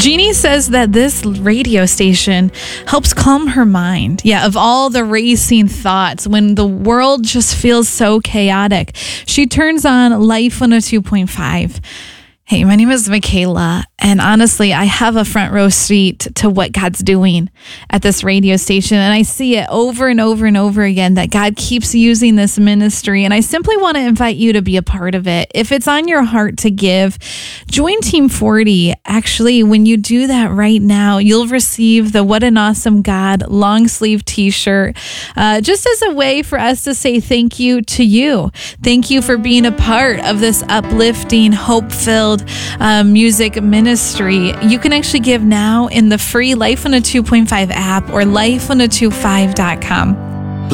Jeannie says that this radio station helps calm her mind. Yeah, of all the racing thoughts, when the world just feels so chaotic, she turns on Life 102.5. Hey, my name is Michaela, and honestly, I have a front row seat to what God's doing at this radio station, and I see it over and over and over again that God keeps using this ministry, and I simply want to invite you to be a part of it. If it's on your heart to give, join Team 40. Actually, when you do that right now, you'll receive the What an Awesome God long sleeve t-shirt, just as a way for us to say thank you to you. Thank you for being a part of this uplifting, hope-filled music ministry. You can actually give now in the free Life 102.5 app or life1025.com.